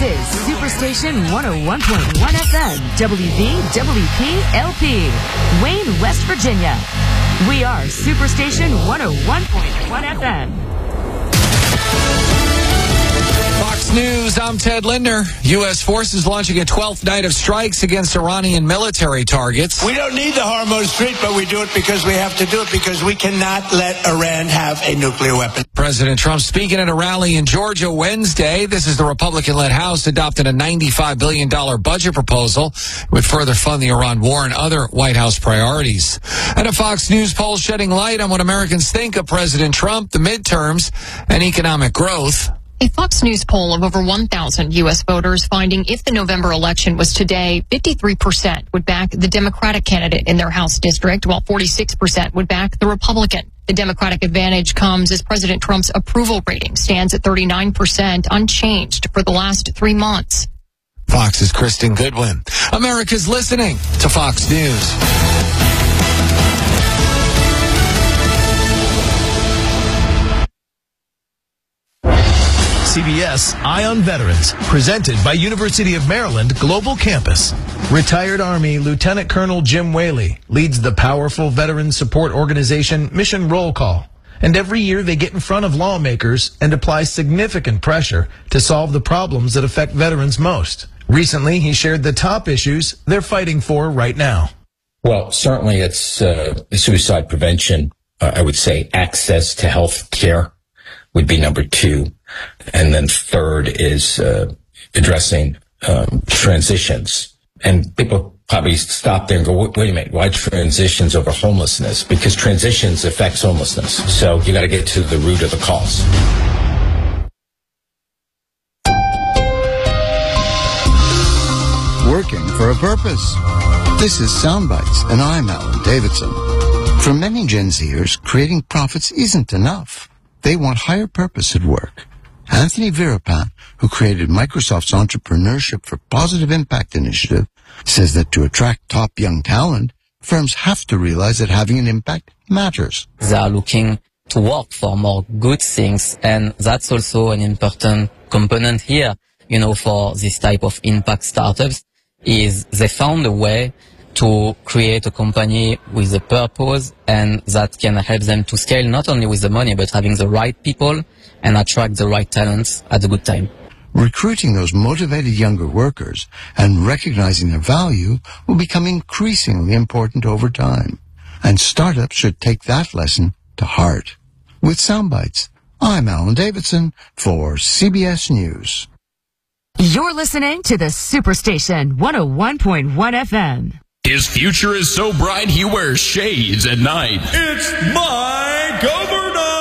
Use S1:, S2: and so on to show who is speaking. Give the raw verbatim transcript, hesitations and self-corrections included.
S1: is Superstation one oh one point one F M, W V W P L P, Wayne, West Virginia. We are Superstation one oh one point one F M.
S2: Fox News, I'm Ted Linder. U S forces launching a twelfth night of strikes against Iranian military targets.
S3: We don't need the Hormuz Strait, but we do it because we have to do it because we cannot let Iran have a nuclear weapon.
S2: President Trump speaking at a rally in Georgia Wednesday. This is the Republican-led House adopted a ninety-five billion dollars budget proposal would further fund the Iran war and other White House priorities. And a Fox News poll shedding light on what Americans think of President Trump, the midterms, and economic growth.
S4: A Fox News poll of over one thousand U S voters finding if the November election was today, fifty-three percent would back the Democratic candidate in their House district, while forty-six percent would back the Republican. The Democratic advantage comes as President Trump's approval rating stands at thirty-nine percent, unchanged for the last three months.
S2: Fox's Kristen Goodwin. America's listening to Fox News.
S5: C B S Eye on Veterans, presented by University of Maryland Global Campus. Retired Army Lieutenant Colonel Jim Whaley leads the powerful veteran support organization Mission Roll Call. And every year they get in front of lawmakers and apply significant pressure to solve the problems that affect veterans most. Recently, he shared the top issues they're fighting for right now.
S6: Well, certainly it's uh, suicide prevention. Uh, I would say access to health care would be number two. And then third is uh, addressing um, transitions. And people probably stop there and go, wait, wait a minute, why transitions over homelessness? Because transitions affects homelessness. So you got to get to the root of the cause.
S7: Working for a purpose. This is Soundbites, and I'm Alan Davidson. For many Gen Zers, creating profits isn't enough. They want higher purpose at work. Anthony Virapant, who created Microsoft's Entrepreneurship for Positive Impact initiative, says that to attract top young talent, firms have to realize that having an impact matters.
S8: They are looking to work for more good things, and that's also an important component here, you know, for this type of impact startups, is they found a way to create a company with a purpose, and that can help them to scale not only with the money, but having the right people and attract the right talents at a good time.
S7: Recruiting those motivated younger workers and recognizing their value will become increasingly important over time. And startups should take that lesson to heart. With Soundbites, I'm Alan Davidson for C B S News.
S1: You're listening to the Superstation one oh one point one F M.
S9: His future is so bright he wears shades at night. It's my governor!